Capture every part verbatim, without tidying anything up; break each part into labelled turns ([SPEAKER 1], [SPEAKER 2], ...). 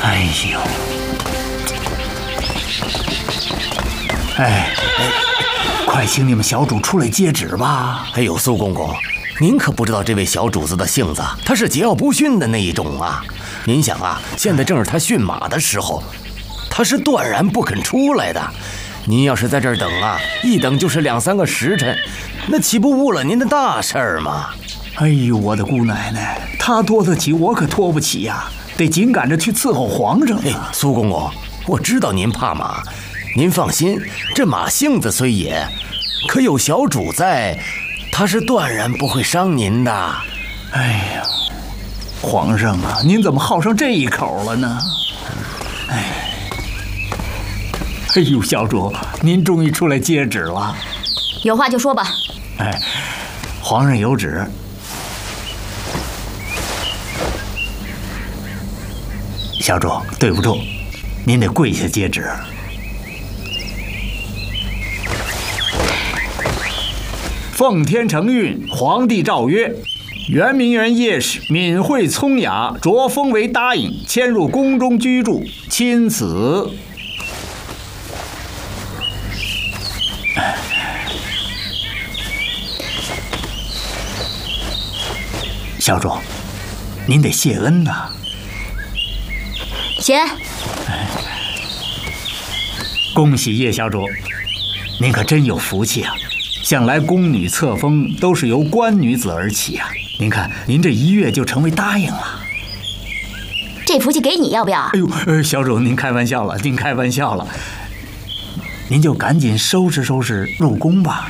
[SPEAKER 1] 哎呦，哎哎，快请你们小主出来接旨吧！
[SPEAKER 2] 哎呦，苏公公，您可不知道这位小主子的性子，他是桀骜不驯的那一种啊。您想啊，现在正是他驯马的时候，他是断然不肯出来的。您要是在这儿等啊，一等就是两三个时辰，那岂不误了您的大事儿吗？
[SPEAKER 1] 哎呦，我的姑奶奶，他拖得起，我可拖不起呀，得紧赶着去伺候皇上。
[SPEAKER 2] 哎，苏公公，我知道您怕马，您放心，这马性子虽野，可有小主在，他是断然不会伤您的。
[SPEAKER 1] 哎呀，皇上啊，您怎么好上这一口了呢？哎，哎呦，小主，您终于出来接旨了。
[SPEAKER 3] 有话就说吧。
[SPEAKER 1] 哎，皇上有旨。小主，对不住，您得跪下接旨。奉天承运，皇帝诏曰：圆明园夜使敏慧聪雅，着封为答应，迁入宫中居住，钦此。小主，您得谢恩呐。
[SPEAKER 3] 谢恩。
[SPEAKER 1] 恭喜叶小主，您可真有福气啊！向来宫女册封都是由官女子而起啊，您看您这一跃就成为答应了。
[SPEAKER 3] 这福气给你要不要？
[SPEAKER 1] 哎呦，呃，小主您开玩笑了，您开玩笑了。您就赶紧收拾收拾入宫吧。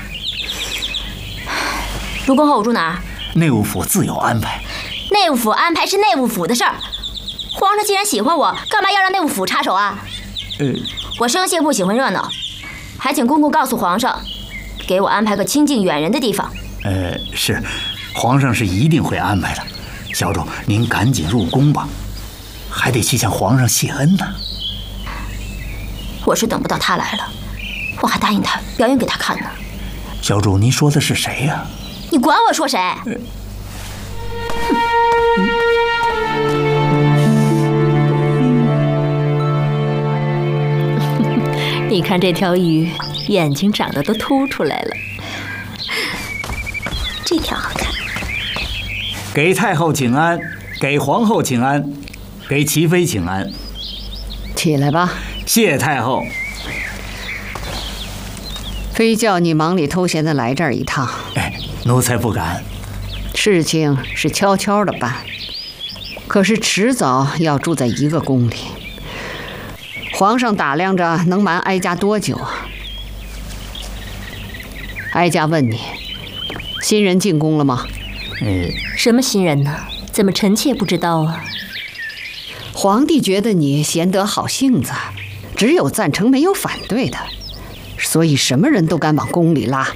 [SPEAKER 3] 入宫后我住哪儿？
[SPEAKER 1] 内务府自有安排。
[SPEAKER 3] 内务府安排是内务府的事儿。皇上既然喜欢我，干嘛要让内务府插手啊？
[SPEAKER 1] 呃，
[SPEAKER 3] 我生性不喜欢热闹，还请公公告诉皇上，给我安排个清静远人的地方。
[SPEAKER 1] 呃，是，皇上是一定会安排的。小主，您赶紧入宫吧，还得去向皇上谢恩呢。
[SPEAKER 3] 我是等不到他来了，我还答应他表演给他看呢。
[SPEAKER 1] 小主，您说的是谁呀？
[SPEAKER 3] 你管我说谁？呃
[SPEAKER 4] 你看这条鱼，眼睛长得都凸出来了。
[SPEAKER 3] 这条好看。
[SPEAKER 1] 给太后请安，给皇后请安，给齐妃请安。
[SPEAKER 5] 起来吧。
[SPEAKER 1] 谢太后。
[SPEAKER 5] 非叫你忙里偷闲的来这儿一趟。
[SPEAKER 1] 哎，奴才不敢。
[SPEAKER 5] 事情是悄悄的办，可是迟早要住在一个宫里。皇上打量着能瞒哀家多久啊？哀家问你，新人进宫了吗？
[SPEAKER 1] 呃，
[SPEAKER 4] 什么新人呢？怎么臣妾不知道啊？
[SPEAKER 5] 皇帝觉得你贤得好性子，只有赞成没有反对的，所以什么人都敢往宫里拉。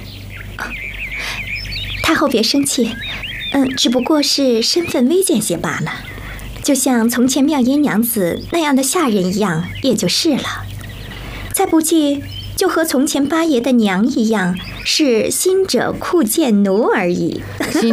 [SPEAKER 6] 太后别生气，嗯，只不过是身份微贱些罢了。就像从前妙音娘子那样的下人一样，也就是了。再不济，就和从前八爷的娘一样，是新者酷贱奴而已。
[SPEAKER 5] 新